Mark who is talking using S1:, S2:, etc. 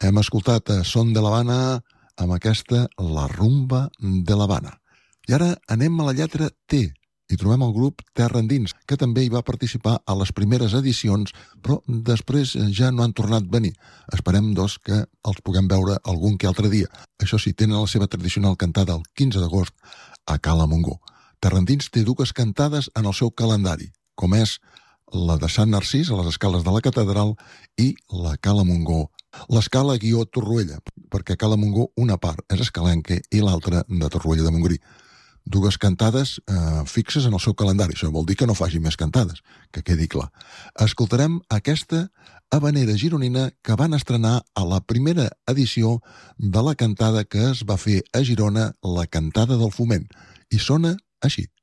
S1: Hem escoltat a Son de l'Havana amb aquesta La Rumba de l'Havana. I ara anem a la lletra T i trobem el grup Terra Endins, que també hi va participar a les primeres edicions, però després ja no han tornat a venir. Esperem, doncs, que els puguem veure algun que altre dia. Això sí, tenen la seva tradicional cantada el 15 d'agost a Cala Montgó. Terra Endins té dues cantades en el seu calendari, com és la de Sant Narcís, a les escales de la catedral, i la Cala Montgó, l'escala guió Torroella, perquè Cala Montgó una part és escalenca i l'altra de Torroella de Montgrí. Dues cantades fixes en el seu calendari. Això vol dir que no faci més cantades, que quedi clar. Escoltarem aquesta habanera gironina que van estrenar a la primera edició de la cantada que es va fer a Girona, la Cantada del Foment, i sona així.